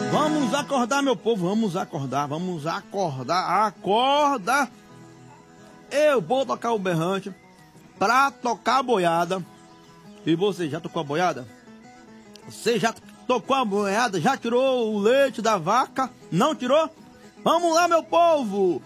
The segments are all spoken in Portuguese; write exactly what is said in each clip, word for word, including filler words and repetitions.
Vamos acordar, meu povo, vamos acordar, vamos acordar, acorda. Eu vou tocar o berrante pra tocar a boiada. E você já tocou a boiada? Você já tocou a boiada? Já tirou o leite da vaca? Não tirou? Vamos lá, meu povo!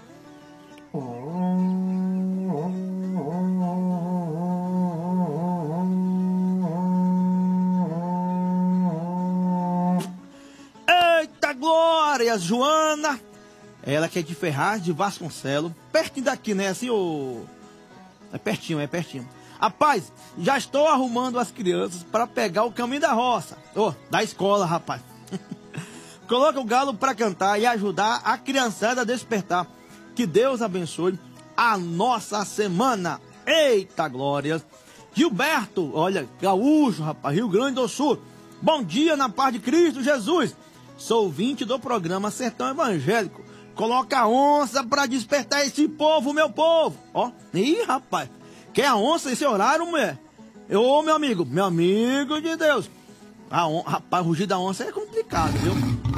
Eita glória, Joana! Ela que é de Ferraz de Vasconcelos. Pertinho daqui, né? Assim, ô... É pertinho, é pertinho. Rapaz, já estou arrumando as crianças para pegar o caminho da roça. Ô, oh, da escola, rapaz. Coloca o galo para cantar e ajudar a criançada a despertar. Que Deus abençoe a nossa semana. Eita glórias. Gilberto, olha, gaúcho, rapaz, Rio Grande do Sul. Bom dia na paz de Cristo Jesus. Sou ouvinte do programa Sertão Evangélico. Coloca a onça para despertar esse povo, meu povo. Ó, ih, rapaz. Quer a onça esse horário, mulher? Ô, meu amigo, meu amigo de Deus. A on... Rapaz, rugir da onça é complicado, viu?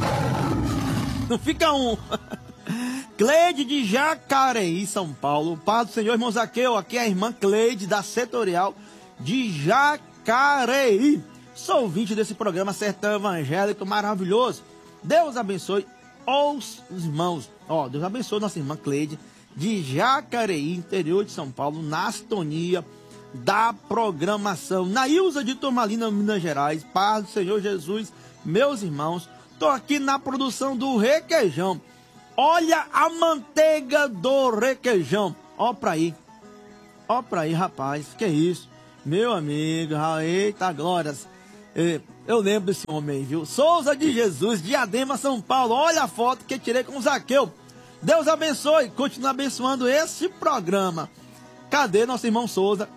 Não fica um. Cleide de Jacareí, São Paulo. Paz do Senhor, irmão Zaqueu. Aqui é a irmã Cleide, da Setorial de Jacareí. Sou ouvinte desse programa Sertão Evangélico maravilhoso. Deus abençoe os irmãos. Ó, Deus abençoe nossa irmã Cleide de Jacareí, interior de São Paulo, na sintonia da programação. Nailza de Turmalina, Minas Gerais. Paz do Senhor Jesus, meus irmãos. Tô aqui na produção do requeijão. Olha a manteiga do requeijão. Ó pra aí. Ó pra aí, rapaz. Que isso? Meu amigo. Eita glórias. Eu lembro desse homem aí, viu? Souza de Jesus, Diadema, São Paulo. Olha a foto que eu tirei com o Zaqueu. Deus abençoe. Continua abençoando esse programa. Cadê nosso irmão Souza?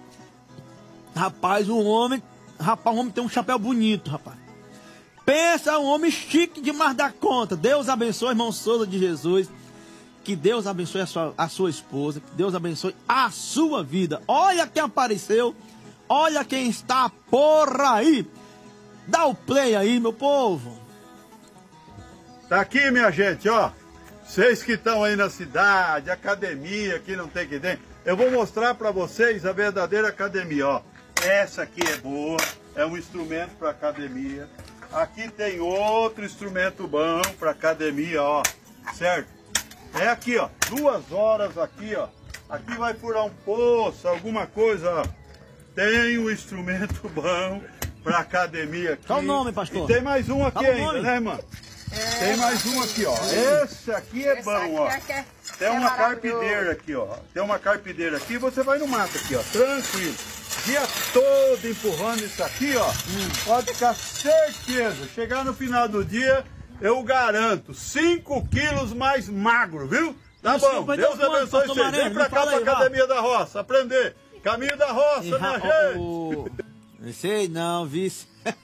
Rapaz, o homem... Rapaz, o homem tem um chapéu bonito, rapaz. Pensa, um homem chique demais da conta. Deus abençoe, irmão Souza de Jesus. Que Deus abençoe a sua, a sua esposa. Que Deus abençoe a sua vida. Olha quem apareceu. Olha quem está por aí. Dá o play aí, meu povo. Tá aqui, minha gente, ó. Vocês que estão aí na cidade, academia, que não tem que tem. Eu vou mostrar pra vocês a verdadeira academia, ó. Essa aqui é boa. É um instrumento para academia. Aqui tem outro instrumento bom para academia, ó, certo? É aqui, ó, duas horas aqui, ó. Aqui vai furar um poço, alguma coisa, ó. Tem um instrumento bom para academia aqui. Qual o nome, pastor? E tem mais um aqui ainda, né, mano? É, tem mais um aqui, ó. Esse aqui é bom, ó. Tem uma carpideira aqui, ó. Tem uma carpideira aqui e você vai no mato aqui, ó. Tranquilo. Dia todo empurrando isso aqui, ó. Hum. Pode ficar certeza. Chegar no final do dia, eu garanto, cinco quilos mais magro, viu? Tá Isso, bom. Deus abençoe vocês. Vem pra cá, pra Academia da Roça, aprender. Caminho da Roça, e, minha gente. Oh, não sei não, vice.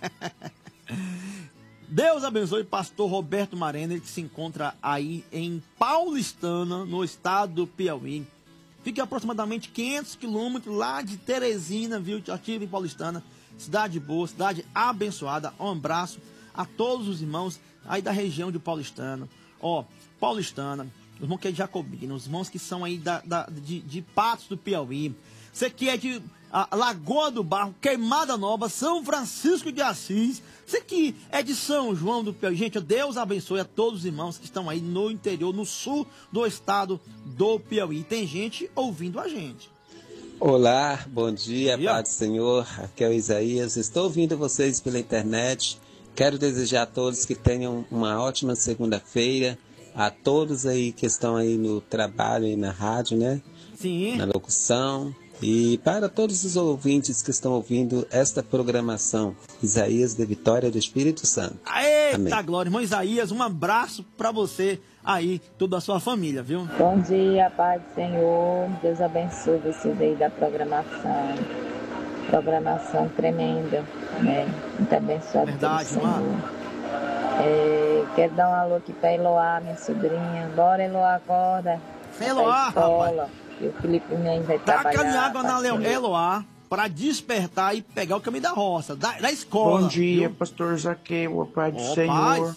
Deus abençoe o pastor Roberto Marena, ele que se encontra aí em Paulistana, no estado do Piauí. Fica aproximadamente quinhentos quilômetros lá de Teresina, viu? Ativa em Paulistana. Cidade boa, cidade abençoada. Um abraço a todos os irmãos aí da região de Paulistana. Ó, Paulistana, os irmãos que é de Jacobina, os irmãos que são aí da, da, de, de Patos do Piauí. Você que é de a, Lagoa do Barro, Queimada Nova, São Francisco de Assis. Você que é de São João do Piauí. Gente, Deus abençoe a todos os irmãos que estão aí no interior, no sul do estado do Piauí. Tem gente ouvindo a gente. Olá, bom dia, Paz do Senhor. Aqui é o Isaías. Estou ouvindo vocês pela internet. Quero desejar a todos que tenham uma ótima segunda-feira. A todos aí que estão aí no trabalho, aí na rádio, né? Sim. Na locução. E para todos os ouvintes que estão ouvindo esta programação, Isaías de Vitória do Espírito Santo. Eita, amém. Glória, irmão Isaías, um abraço para você aí, toda a sua família, viu? Bom dia, Pai do Senhor. Deus abençoe vocês aí da programação. Programação tremenda, né? Muito abençoada. Verdade, mano. É, quero dar um alô aqui pra Eloá, minha sobrinha. Bora, Eloá, acorda. Eloá, rapaz. E o Felipe Mendes vai Taca trabalhar. Taca água na Leo, Eloá para despertar e pegar o caminho da roça, da, da escola. Bom dia, viu? pastor Zaqueu, a paz do oh, Senhor. Paz.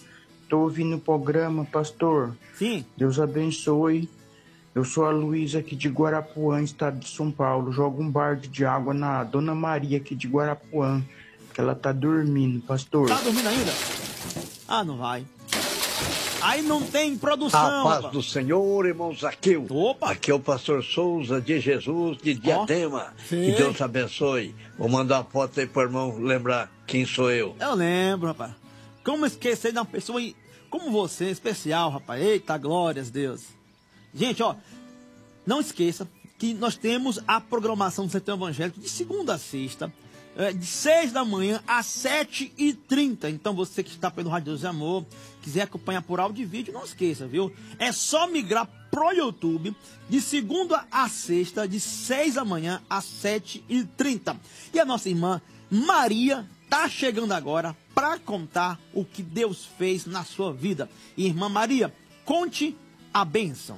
Tô ouvindo o programa, pastor. Sim. Deus abençoe. Eu sou a Luísa aqui de Guarapuã, estado de São Paulo. Jogo um balde de água na Dona Maria aqui de Guarapuã, que ela tá dormindo, pastor. Tá dormindo ainda? Ah, não vai. Aí não tem produção. A paz rapaz. do Senhor, irmão Zaqueu. Opa. Aqui é o pastor Souza de Jesus, de Diadema. Oh, que Deus abençoe. Vou mandar uma foto aí pro irmão lembrar quem sou eu. Eu lembro, rapaz. Como esquecer de uma pessoa como você, especial, rapaz. Eita, glórias, Deus. Gente, ó, não esqueça que nós temos a programação do Sertão Evangélico de segunda a sexta, de seis da manhã às sete e trinta. Então você que está pelo Rádio Deus e Amor, quiser acompanhar por áudio e vídeo, não esqueça, viu? É só migrar pro YouTube de segunda a sexta, de seis da manhã às sete e trinta. E a nossa irmã Maria tá chegando agora para contar o que Deus fez na sua vida. Irmã Maria, conte a bênção.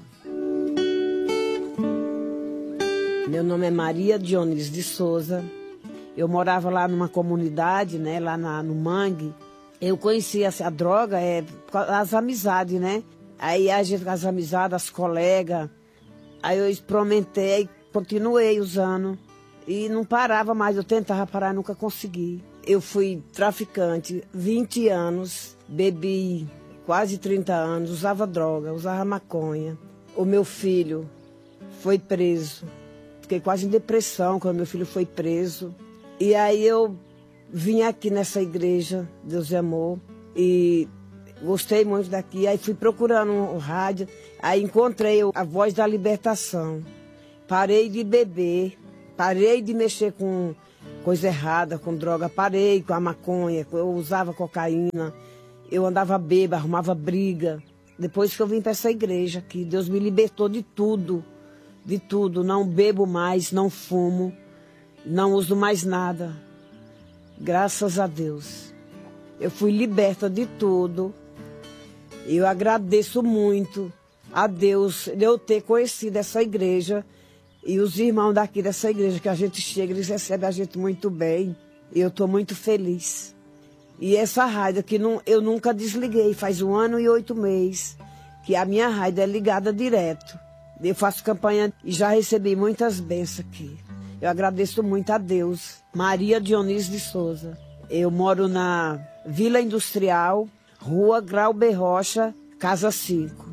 Meu nome é Maria Dionísio de Souza. Eu morava lá numa comunidade, né, lá na, no Mangue. Eu conhecia a, a droga, é, as amizades, né? Aí a gente, as amizades, as colegas. Aí eu experimentei, continuei usando. E não parava mais, eu tentava parar, nunca consegui. Eu fui traficante, vinte anos, bebi quase trinta anos, usava droga, usava maconha. O meu filho foi preso. Fiquei quase em depressão quando meu filho foi preso. E aí eu vim aqui nessa igreja, Deus e Amor, e gostei muito daqui. Aí fui procurando um rádio, aí encontrei a Voz da Libertação. Parei de beber, parei de mexer com coisa errada, com droga, parei com a maconha, eu usava cocaína, eu andava bêbada, arrumava briga. Depois que eu vim para essa igreja aqui, Deus me libertou de tudo. De tudo, não bebo mais, não fumo, não uso mais nada. Graças a Deus. Eu fui liberta de tudo. Eu agradeço muito a Deus de eu ter conhecido essa igreja e os irmãos daqui dessa igreja, que a gente chega, eles recebem a gente muito bem. E eu estou muito feliz. E essa rádio que não, eu nunca desliguei, faz um ano e oito meses que a minha rádio é ligada direto. Eu faço campanha e já recebi muitas bênçãos aqui. Eu agradeço muito a Deus. Maria Dionísio de Souza. Eu moro na Vila Industrial, Rua Grauber Rocha, Casa cinco.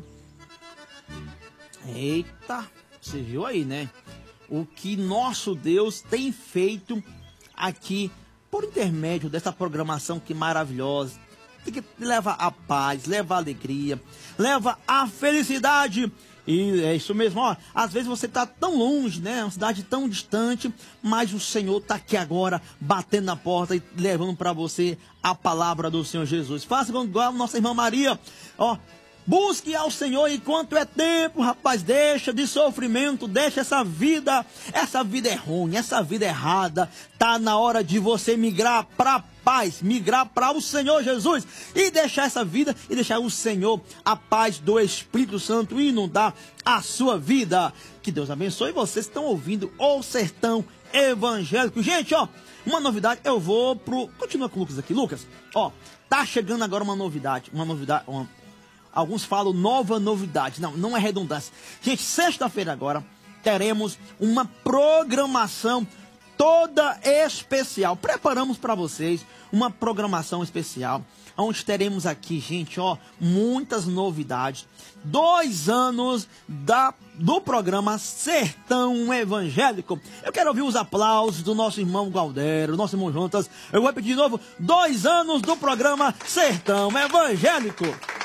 Eita, você viu aí, né? O que nosso Deus tem feito aqui por intermédio dessa programação que maravilhosa. Que leva a paz, leva a alegria, leva a felicidade. E é isso mesmo, ó. Às vezes você tá tão longe, né? Uma cidade tão distante, mas o Senhor tá aqui agora, batendo na porta e levando para você a palavra do Senhor Jesus. Faça igual a nossa irmã Maria, ó. Busque ao Senhor enquanto é tempo, rapaz. Deixa de sofrimento, deixa essa vida. Essa vida é ruim, essa vida é errada. Tá na hora de você migrar para paz, migrar para o Senhor Jesus e deixar essa vida e deixar o Senhor, a paz do Espírito Santo inundar a sua vida. Que Deus abençoe. Vocês estão ouvindo o Sertão Evangélico. Gente, ó, uma novidade. Eu vou pro... Continua com o Lucas aqui. Lucas, ó, tá chegando agora uma novidade. Uma novidade... Uma... Alguns falam nova novidade. Não, não é redundância. Gente, sexta-feira agora teremos uma programação toda especial. Preparamos para vocês uma programação especial, onde teremos aqui, gente, ó, muitas novidades. Dois anos da, do programa Sertão Evangélico. Eu quero ouvir os aplausos do nosso irmão Galdero, nosso irmão Juntas. Eu vou repetir de novo. Dois anos do programa Sertão Evangélico.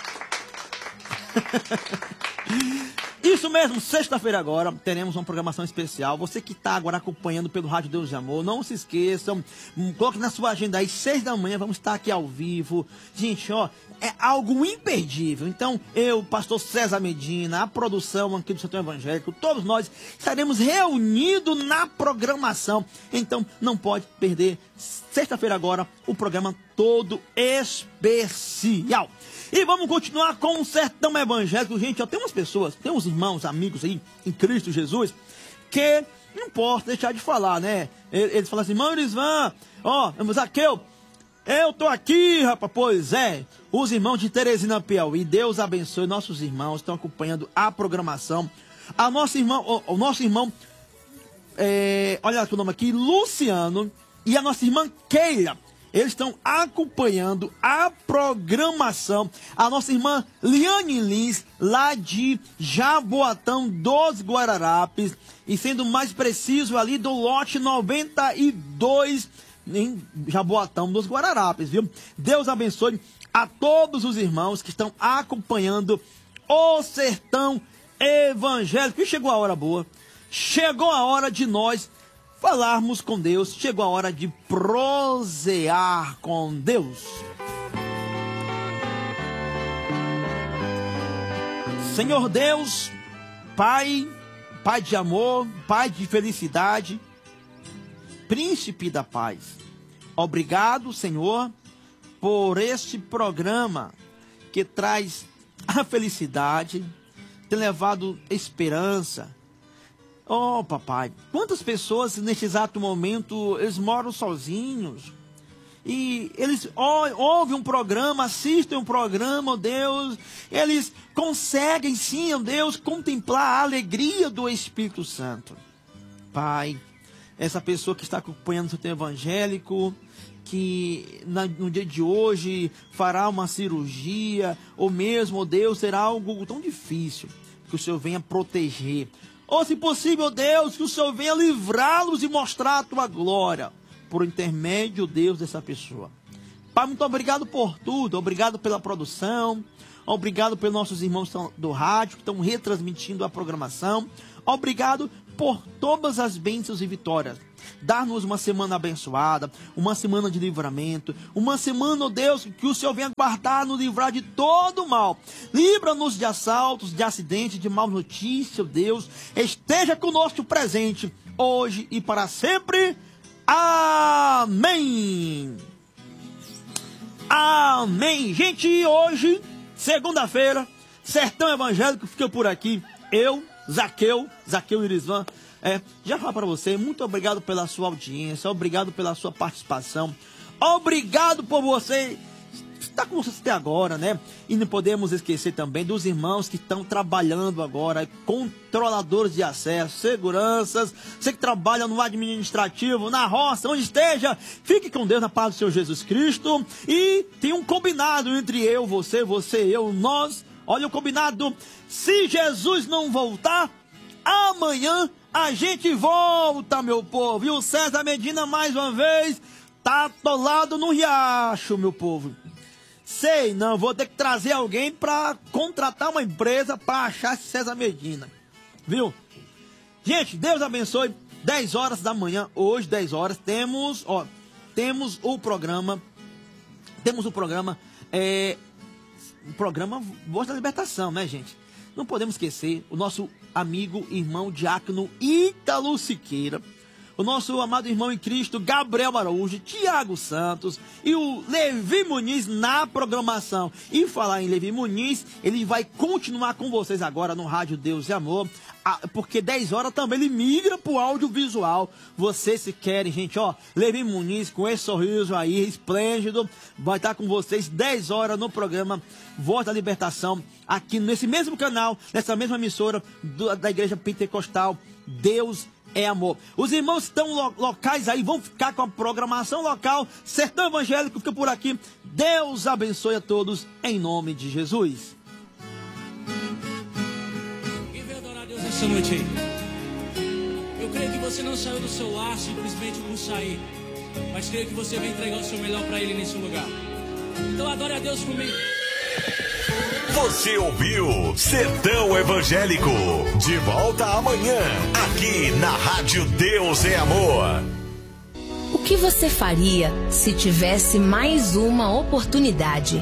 Isso mesmo, sexta-feira agora teremos uma programação especial. Você que está agora acompanhando pelo Rádio Deus de Amor, não se esqueçam, coloque na sua agenda aí, seis da manhã, vamos estar aqui ao vivo. Gente, ó, é algo imperdível. Então, eu, pastor César Medina, a produção aqui do Sertão Evangélico, todos nós estaremos reunidos na programação. Então, não pode perder, sexta-feira agora, o programa todo especial. E vamos continuar com o Sertão Evangélico. Gente, ó, tem umas pessoas, tem uns irmãos, amigos aí, em Cristo Jesus, que não posso deixar de falar, né? Eles falam assim, irmão Elisvan, ó, Zaqueu, Eu tô aqui, rapaz, pois é. Os irmãos de Teresina, Piauí, Deus abençoe nossos irmãos, estão acompanhando a programação. A nossa irmã, o, o nosso irmão, é, olha o nome aqui, Luciano, e a nossa irmã Keila, eles estão acompanhando a programação. A nossa irmã Liane Lins, lá de Jaboatão dos Guararapes, e sendo mais preciso ali do lote noventa e dois, em Jaboatão dos Guararapes, viu? Deus abençoe a todos os irmãos que estão acompanhando o Sertão Evangélico. E chegou a hora boa, chegou a hora de nós falarmos com Deus, chegou a hora de prosear com Deus. Senhor Deus, Pai, Pai de amor, Pai de felicidade, Príncipe da paz, obrigado, Senhor, por este programa que traz a felicidade, tem levado esperança. Oh, papai, quantas pessoas neste exato momento, eles moram sozinhos e eles ouvem um programa, assistem um programa, oh Deus, eles conseguem sim, oh Deus, contemplar a alegria do Espírito Santo. Pai, essa pessoa que está acompanhando o Sertão Evangélico, que na, no dia de hoje fará uma cirurgia, ou mesmo, oh Deus, será algo tão difícil, que o Senhor venha proteger. Ou, se possível, Deus, que o Senhor venha livrá-los e mostrar a tua glória, por intermédio, Deus, dessa pessoa. Pai, muito obrigado por tudo, obrigado pela produção, obrigado pelos nossos irmãos do rádio, que estão retransmitindo a programação, obrigado por todas as bênçãos e vitórias. Dar-nos uma semana abençoada, uma semana de livramento, uma semana, ó Deus, que o Senhor venha guardar, nos livrar de todo o mal. Livra-nos de assaltos, de acidentes, de mal notícia, ó Deus. Esteja conosco presente, hoje e para sempre. Amém. Amém. Gente, hoje, segunda-feira, Sertão Evangélico fica por aqui. Eu, Zaqueu, Zaqueu Irisvan, é, já falo para você, muito obrigado pela sua audiência, obrigado pela sua participação, obrigado por você estar com você até agora, né? E não podemos esquecer também dos irmãos que estão trabalhando agora, controladores de acesso, seguranças, você que trabalha no administrativo, na roça, onde esteja, fique com Deus na paz do Senhor Jesus Cristo. E tem um combinado entre eu, você, você, eu, nós. Olha o combinado, se Jesus não voltar, amanhã a gente volta, meu povo. E o César Medina, mais uma vez, tá atolado no riacho, meu povo. Sei, não, vou ter que trazer alguém para contratar uma empresa para achar esse César Medina, viu? Gente, Deus abençoe. dez horas da manhã, hoje, dez horas, temos, ó, temos o programa, temos o programa, é... o programa Voz da Libertação, né, gente? Não podemos esquecer o nosso amigo, irmão, diácono Ítalo Siqueira, o nosso amado irmão em Cristo, Gabriel Araújo, Tiago Santos e o Levi Muniz na programação. E falar em Levi Muniz, ele vai continuar com vocês agora no Rádio Deus e Amor, porque dez horas também ele migra pro audiovisual. Vocês se querem, gente, ó, Levi Muniz com esse sorriso aí, esplêndido, vai estar com vocês dez horas no programa Voz da Libertação, aqui nesse mesmo canal, nessa mesma emissora do, da Igreja Pentecostal Deus é Amor. Os irmãos que estão lo, locais aí vão ficar com a programação local. Sertão Evangélico fica por aqui. Deus abençoe a todos em nome de Jesus. Essa noite aí, eu creio que você não saiu do seu lar simplesmente por sair, mas creio que você vai entregar o seu melhor para Ele nesse lugar. Então adore a Deus comigo. Você ouviu Sertão Evangélico, de volta amanhã aqui na Rádio Deus é Amor. O que você faria se tivesse mais uma oportunidade?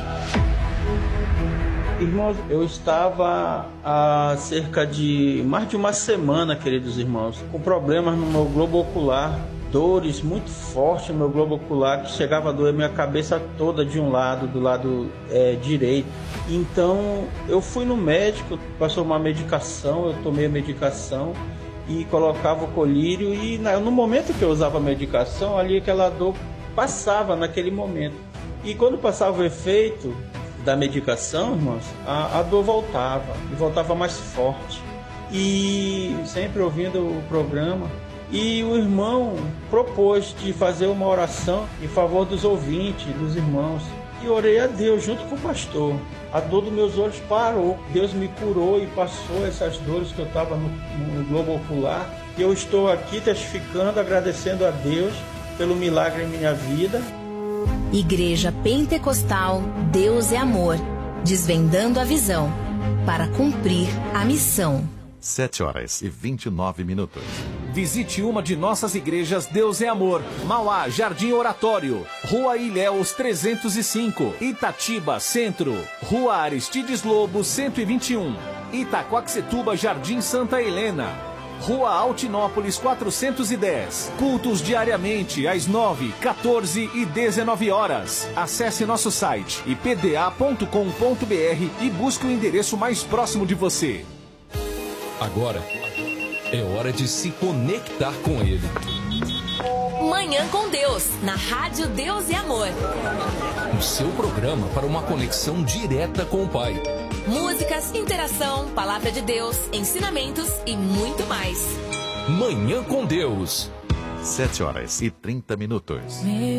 Irmãos, eu estava há cerca de mais de uma semana, queridos irmãos, com problemas no meu globo ocular, dores muito fortes no meu globo ocular, que chegava a doer minha cabeça toda de um lado, do lado é, direito. Então eu fui no médico, passou uma medicação, eu tomei a medicação e colocava o colírio, e no momento que eu usava a medicação, ali aquela dor passava naquele momento. E quando passava o efeito da medicação, irmãos, a, a dor voltava, e voltava mais forte. E sempre ouvindo o programa, e o irmão propôs de fazer uma oração em favor dos ouvintes, dos irmãos. E orei a Deus junto com o pastor. A dor dos meus olhos parou. Deus me curou e passou essas dores que eu estava no, no globo ocular. E eu estou aqui testificando, agradecendo a Deus pelo milagre em minha vida. Igreja Pentecostal Deus é Amor, desvendando a visão para cumprir a missão. sete horas e vinte e nove minutos. Visite uma de nossas igrejas Deus é Amor. Mauá, Jardim Oratório. Rua Ilhéus trezentos e cinco. Itatiba, Centro. Rua Aristides Lobo, cento e vinte e um. Itaquaquecetuba, Jardim Santa Helena. Rua Altinópolis quatrocentos e dez. Cultos diariamente às nove, quatorze e dezenove horas. Acesse nosso site i p d a ponto com ponto b r e busque o endereço mais próximo de você. Agora é hora de se conectar com Ele. Manhã com Deus, na Rádio Deus e Amor. O seu programa para uma conexão direta com o Pai. Músicas, interação, palavra de Deus, ensinamentos e muito mais. Manhã com Deus. sete horas e trinta minutos.